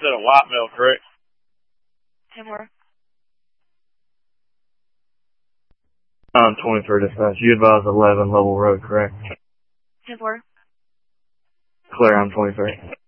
said a white male, correct? 10 more. I'm 23 dispatch. You advise 11 Level Road, correct? 10 4. Claire, I'm 23.